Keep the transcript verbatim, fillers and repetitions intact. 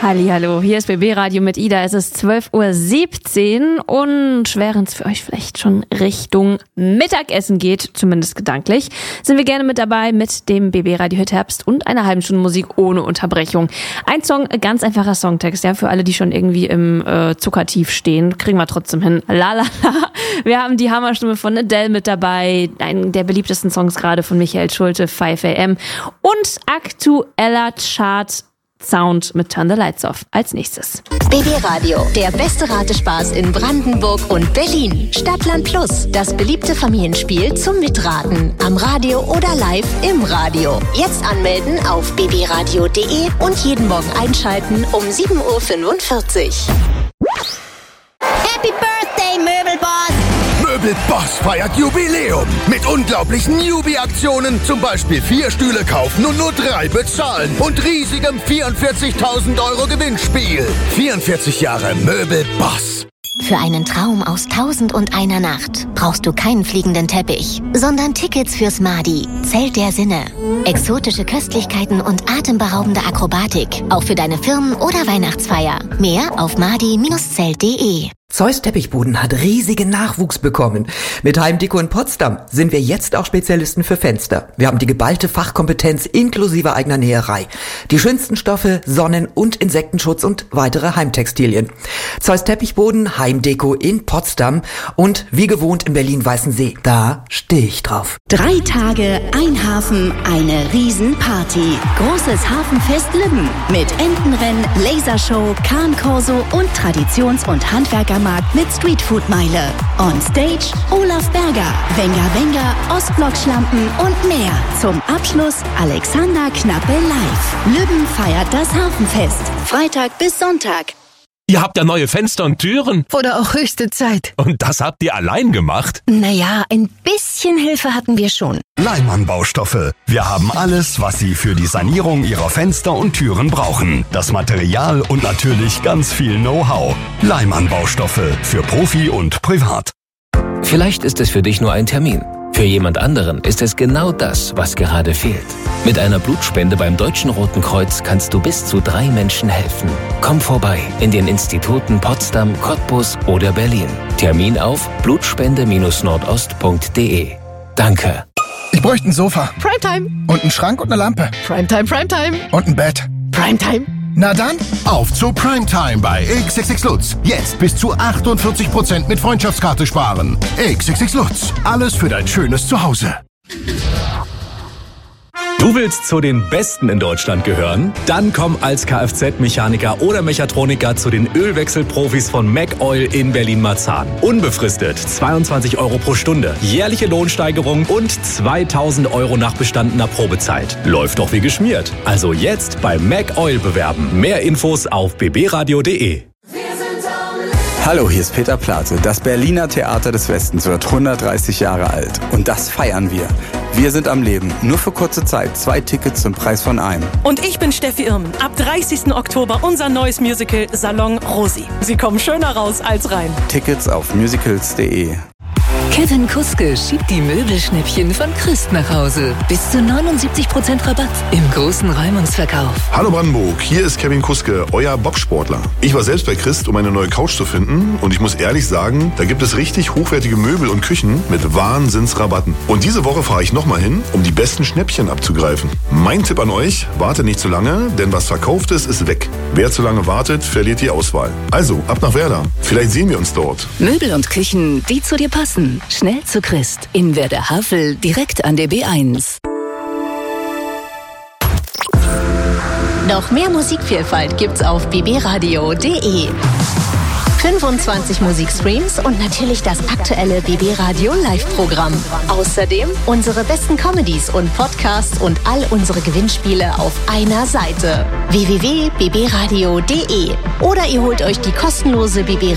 Hallihallo, hier ist B B Radio mit Ida. Es ist zwölf Uhr siebzehn und während es für euch vielleicht schon Richtung Mittagessen geht, zumindest gedanklich, sind wir gerne mit dabei mit dem B B Radio Hit Herbst und einer halben Stunde Musik ohne Unterbrechung. Ein Song, ganz einfacher Songtext, ja, für alle, die schon irgendwie im äh, Zuckertief stehen, kriegen wir trotzdem hin. La la la. Wir haben die Hammerstimme von Adele mit dabei, einen der beliebtesten Songs gerade von Michael Schulte, five a m und aktueller Chart Sound mit Turn the Lights Off als nächstes. B B Radio, der beste Ratespaß in Brandenburg und Berlin. Stadtland Plus, das beliebte Familienspiel zum Mitraten. Am Radio oder live im Radio. Jetzt anmelden auf b b radio punkt d e und jeden Morgen einschalten um sieben Uhr fünfundvierzig. Happy Birthday, Möbelboss! Möbelboss feiert Jubiläum mit unglaublichen Jubi-Aktionen. Zum Beispiel vier Stühle kaufen und nur drei bezahlen. Und riesigem vierundvierzigtausend Euro Gewinnspiel. vierundvierzig Jahre Möbelboss. Für einen Traum aus Tausend und einer Nacht brauchst du keinen fliegenden Teppich, sondern Tickets fürs Madi, Zelt der Sinne. Exotische Köstlichkeiten und atemberaubende Akrobatik, auch für deine Firmen- oder Weihnachtsfeier. Mehr auf madi Bindestrich zelt punkt de. Zeus Teppichboden hat riesigen Nachwuchs bekommen. Mit Heimdeko in Potsdam sind wir jetzt auch Spezialisten für Fenster. Wir haben die geballte Fachkompetenz inklusive eigener Näherei. Die schönsten Stoffe, Sonnen- und Insektenschutz und weitere Heimtextilien. Zeus Teppichboden, Heimdeko in Potsdam und wie gewohnt in Berlin-Weißensee. Da stehe ich drauf. Drei Tage, ein Hafen, eine Riesenparty. Großes Hafenfest Lübben mit Entenrennen, Lasershow, Kahnkorso und Traditions- und Handwerkermarkt mit Streetfood-Meile. On Stage Olaf Berger, Wenger Wenger, Ostblock-Schlampen und mehr. Zum Abschluss Alexander Knappe live. Lübben feiert das Hafenfest. Freitag bis Sonntag. Ihr habt ja neue Fenster und Türen. Wurde auch höchste Zeit. Und das habt ihr allein gemacht? Naja, ein bisschen Hilfe hatten wir schon. Leimann Baustoffe. Wir haben alles, was Sie für die Sanierung Ihrer Fenster und Türen brauchen. Das Material und natürlich ganz viel Know-how. Leimann Baustoffe für Profi und Privat. Vielleicht ist es für dich nur ein Termin. Für jemand anderen ist es genau das, was gerade fehlt. Mit einer Blutspende beim Deutschen Roten Kreuz kannst du bis zu drei Menschen helfen. Komm vorbei in den Instituten Potsdam, Cottbus oder Berlin. Termin auf blutspende nordost punkt de. Danke. Ich bräuchte ein Sofa. Primetime. Und einen Schrank und eine Lampe. Primetime, Primetime. Und ein Bett. Primetime. Na dann, Auf zu Primetime bei X X X Lutz. Jetzt bis zu achtundvierzig Prozent mit Freundschaftskarte sparen. X X X Lutz. Alles für dein schönes Zuhause. Du willst zu den Besten in Deutschland gehören? Dann komm als Kfz-Mechaniker oder Mechatroniker zu den Ölwechselprofis von MacOil in Berlin-Marzahn. Unbefristet zweiundzwanzig Euro pro Stunde, jährliche Lohnsteigerung und zweitausend Euro nach bestandener Probezeit. Läuft doch wie geschmiert. Also jetzt bei MacOil bewerben. Mehr Infos auf b b radio punkt de. Hallo, hier ist Peter Plate. Das Berliner Theater des Westens wird hundertdreißig Jahre alt. Und das feiern wir. Wir sind am Leben. Nur für kurze Zeit. Zwei Tickets zum Preis von einem. Und ich bin Steffi Irmen. Ab dreißigsten Oktober unser neues Musical Salon Rosi. Sie kommen schöner raus als rein. Tickets auf musicals punkt de. Kevin Kuske schiebt die Möbelschnäppchen von Christ nach Hause. Bis zu neunundsiebzig Prozent Rabatt im großen Räumungsverkauf. Hallo Brandenburg, hier ist Kevin Kuske, euer Bobsportler. Ich war selbst bei Christ, um eine neue Couch zu finden. Und ich muss ehrlich sagen, da gibt es richtig hochwertige Möbel und Küchen mit Wahnsinnsrabatten. Und diese Woche fahre ich nochmal hin, um die besten Schnäppchen abzugreifen. Mein Tipp an euch, wartet nicht zu lange, denn was verkauft ist, ist weg. Wer zu lange wartet, verliert die Auswahl. Also, ab nach Werder. Vielleicht sehen wir uns dort. Möbel und Küchen, die zu dir passen. Schnell zu Christ. In Werder-Havel, direkt an der B eins. Noch mehr Musikvielfalt gibt's auf b b radio punkt de. fünfundzwanzig Musikstreams und natürlich das aktuelle B B Radio Live-Programm. Außerdem unsere besten Comedies und Podcasts und all unsere Gewinnspiele auf einer Seite. w w w punkt b b radio punkt de. Oder ihr holt euch die kostenlose B B